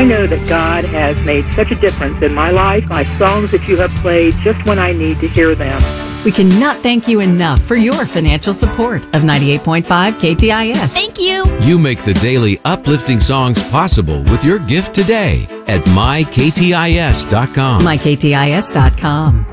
I know that God has made such a difference in my life by songs that you have played just when I need to hear them. We cannot thank you enough for your financial support of 98.5 KTIS. Thank you. You make the daily uplifting songs possible with your gift today at myktis.com. myktis.com.